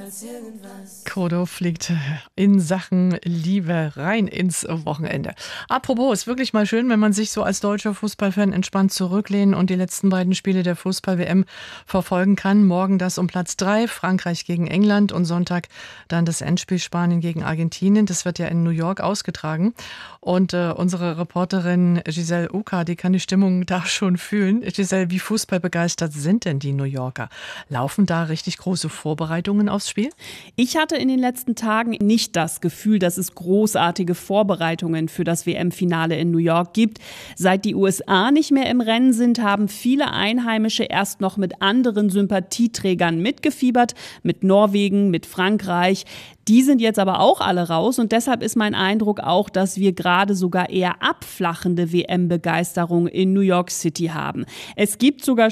Kodo fliegt in Sachen Liebe rein ins Wochenende. Apropos, ist wirklich mal schön, wenn man sich so als deutscher Fußballfan entspannt zurücklehnen und die letzten beiden Spiele der Fußball-WM verfolgen kann. Morgen das um Platz 3, Frankreich gegen England, und Sonntag dann das Endspiel Spanien gegen Argentinien. Das wird ja in New York ausgetragen. Und unsere Reporterin Giselle Uka, die kann die Stimmung da schon fühlen. Giselle, wie fußballbegeistert sind denn die New Yorker? Laufen da richtig große Vorbereitungen aufs Spiel? Ich hatte in den letzten Tagen nicht das Gefühl, dass es großartige Vorbereitungen für das WM-Finale in New York gibt. Seit die USA nicht mehr im Rennen sind, haben viele Einheimische erst noch mit anderen Sympathieträgern mitgefiebert, mit Norwegen, mit Frankreich. Die sind jetzt aber auch alle raus, und deshalb ist mein Eindruck auch, dass wir gerade sogar eher abflachende WM-Begeisterung in New York City haben. Es gibt sogar